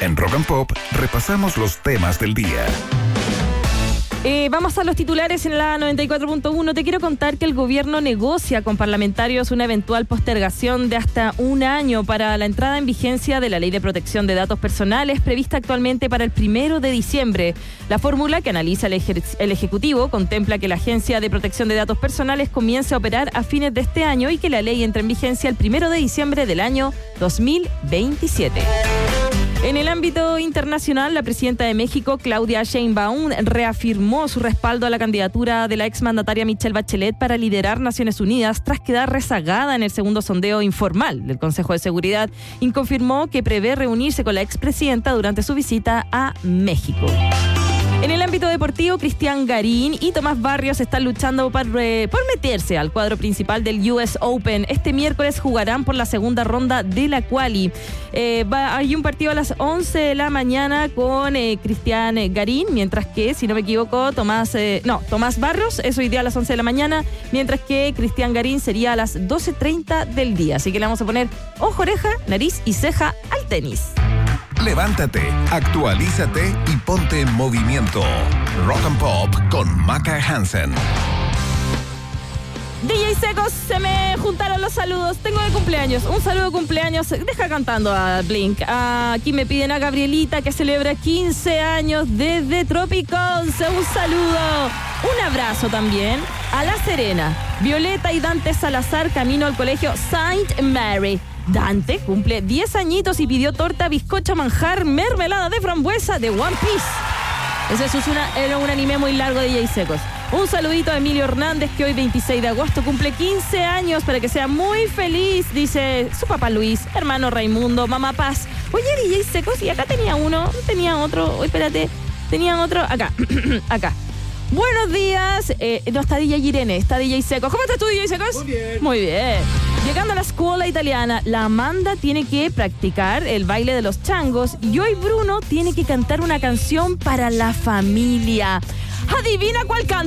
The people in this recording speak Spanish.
En Rock and Pop repasamos los temas del día. Vamos a los titulares en la 94.1. Te quiero contar que el gobierno negocia con parlamentarios una eventual postergación de hasta un año para la entrada en vigencia de la Ley de Protección de Datos Personales prevista actualmente para el 1 de diciembre. La fórmula que analiza el Ejecutivo contempla que la Agencia de Protección de Datos Personales comience a operar a fines de este año y que la ley entre en vigencia el 1 de diciembre del año 2027. En el ámbito internacional, la presidenta de México, Claudia Sheinbaum, reafirmó su respaldo a la candidatura de la exmandataria Michelle Bachelet para liderar Naciones Unidas tras quedar rezagada en el segundo sondeo informal del Consejo de Seguridad y confirmó que prevé reunirse con la expresidenta durante su visita a México. En el ámbito deportivo, Cristian Garín y Tomás Barrios están luchando por meterse al cuadro principal del US Open. Este miércoles jugarán por la segunda ronda de la quali. Hay un partido a las 11 de la mañana con Cristian Garín, mientras que, si no me equivoco, Tomás Barrios es hoy día a las 11 de la mañana, mientras que Cristian Garín sería a las 12:30 del día. Así que le vamos a poner ojo, oreja, nariz y ceja al tenis. Levántate, actualízate y ponte en movimiento. Rock and Pop con Maca Hansen. DJ Secos, se me juntaron los saludos. Tengo de cumpleaños, un saludo de cumpleaños. Deja cantando a Blink. Aquí me piden a Gabrielita, que celebra 15 años desde Tropiconce. Un saludo, un abrazo también a La Serena. Violeta y Dante Salazar, camino al colegio Saint Mary. Dante cumple 10 añitos y pidió torta, bizcocho, manjar, mermelada de frambuesa de One Piece. Eso era un anime muy largo de DJ Secos. Un saludito a Emilio Hernández, que hoy 26 de agosto cumple 15 años, para que sea muy feliz, dice su papá Luis, hermano Raimundo, mamá Paz. Oye, DJ Secos, y acá tenía otro, acá. Buenos días, no está DJ Irene, está DJ Secos. ¿Cómo estás tú, DJ Secos? Muy bien. Muy bien. Llegando a la escuela italiana, la Amanda tiene que practicar el baile de los changos y hoy Bruno tiene que cantar una canción para la familia. Adivina cuál canta.